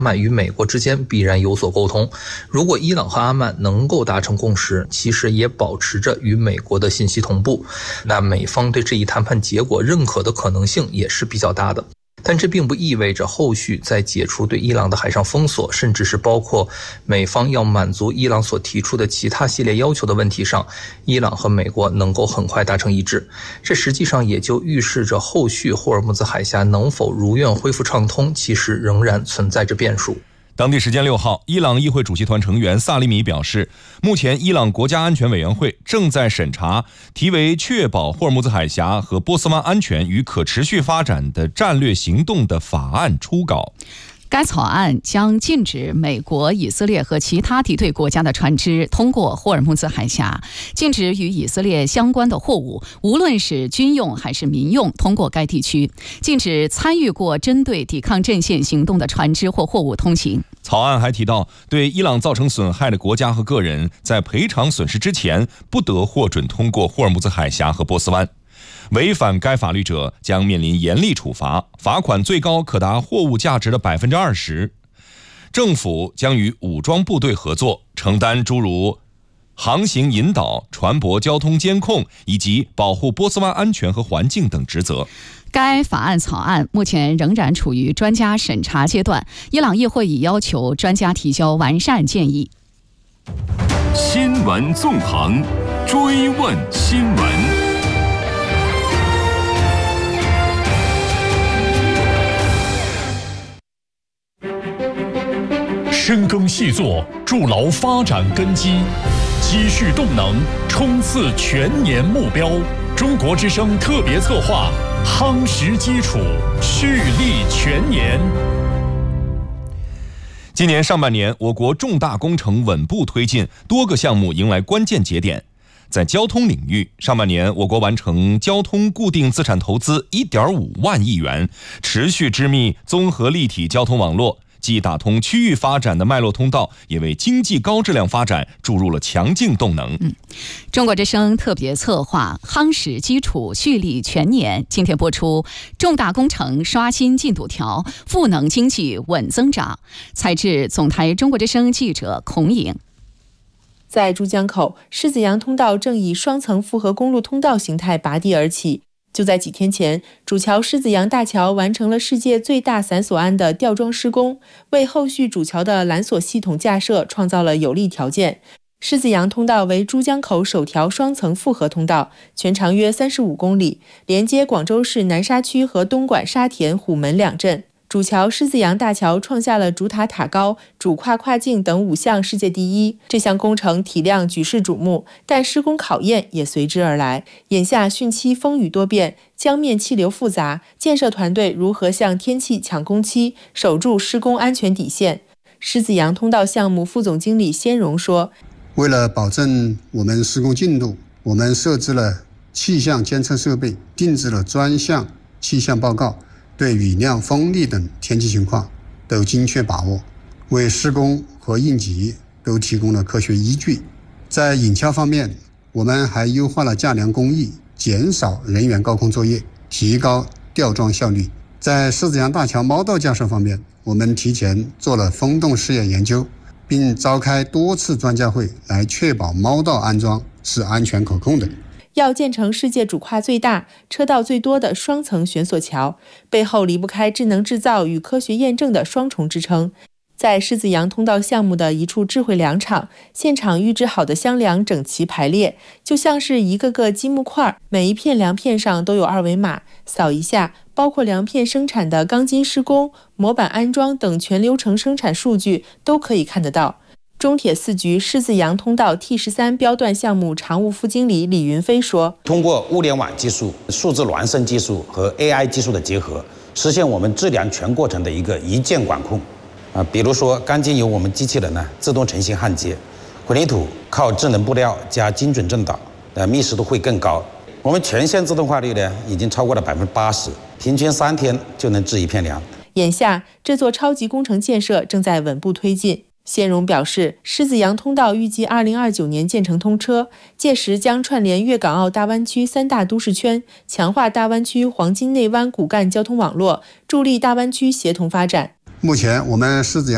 曼与美国之间必然有所沟通。如果伊朗和阿曼能够达成共识，其实也保持着与美国的信息同步，那美方对这一谈判结果认可的可能性也是比较大的。但这并不意味着后续在解除对伊朗的海上封锁，甚至是包括美方要满足伊朗所提出的其他系列要求的问题上，伊朗和美国能够很快达成一致。这实际上也就预示着后续霍尔木兹海峡能否如愿恢复畅通，其实仍然存在着变数。 当地时间6号，伊朗议会主席团成员萨利米表示，目前伊朗国家安全委员会正在审查题为确保霍尔木兹海峡和波斯湾安全与可持续发展的战略行动的法案初稿。 该草案将禁止美国、以色列和其他敌对国家的船只通过霍尔木兹海峡，禁止与以色列相关的货物，无论是军用还是民用，通过该地区，禁止参与过针对抵抗阵线行动的船只或货物通行。 草案还提到，对伊朗造成损害的国家和个人，在赔偿损失之前，不得获准通过霍尔木兹海峡和波斯湾。违反该法律者将面临严厉处罚，罚款最高可达货物价值的 20%。政府将与武装部队合作，承担诸如航行引导、船舶交通监控以及保护波斯湾安全和环境等职责。 该法案草案目前仍然处于专家审查阶段，伊朗议会已要求专家提交完善建议。 新闻纵横，追问新闻。深耕细作，筑牢发展根基，积蓄动能，冲刺全年目标。中国之声特别策划，夯实基础，蓄力全年。 今年上半年，我国重大工程稳步推进，多个项目迎来关键节点。在交通领域，上半年我国完成交通固定资产投资 1.5 万亿元，持续织密综合立体交通网络，既打通区域发展的脉络通道，也为经济高质量发展注入了强劲动能。 中国之声特别策划夯实基础，蓄力全年，今天播出重大工程刷新进度条，赋能经济稳增长。采制总台中国之声记者孔颖。 在珠江口，狮子洋通道正以双层复合公路通道形态拔地而起。就在几天前，主桥狮子洋大桥完成了世界最大散索岸的吊装施工，为后续主桥的缆索系统架设创造了有利条件。狮子洋通道为珠江口首条双层复合通道，全长约35公里，连接广州市南沙区和东莞沙田、虎门两镇。主桥狮子洋大桥创下了主塔塔高、主跨跨境等5项世界第一。这项工程体量举世瞩目，但施工考验也随之而来。眼下汛期风雨多变，江面气流复杂，建设团队如何向天气抢工期，守住施工安全底线？狮子洋通道项目副总经理先荣说， 为了保证我们施工进度，我们设置了气象监测设备，定制了专项气象报告，对雨量、风力等天气情况都精确把握，为施工和应急都提供了科学依据。在引桥方面，我们还优化了架梁工艺，减少人员高空作业，提高吊装效率。在狮子洋大桥猫道架设方面，我们提前做了风洞试验研究，并召开多次专家会来确保猫道安装是安全可控的。 要建成世界主跨最大、车道最多的双层悬索桥，背后离不开智能制造与科学验证的双重支撑。在狮子洋通道项目的一处智慧梁场，现场预制好的箱梁整齐排列，就像是一个个积木块，每一片梁片上都有2维码，扫一下，包括梁片生产的钢筋施工、模板安装等全流程生产数据都可以看得到。中铁4局狮子洋通道 T13 标段项目常务副经理李云飞说， 通过物联网技术、数字孪生技术和 AI 技术的结合，实现我们质量全过程的一个一键管控。比如说钢筋由我们机器人自动成型焊接，混凝土靠智能布料加精准正导，密实度会更高。我们全线自动化率已经超过了80%，平均3天就能制一片梁。 眼下这座超级工程建设正在稳步推进。先荣表示，狮子洋通道预计2029年建成通车，届时将串联粤港澳大湾区3大都市圈，强化大湾区黄金内湾骨干交通网络，助力大湾区协同发展。 目前我们狮子洋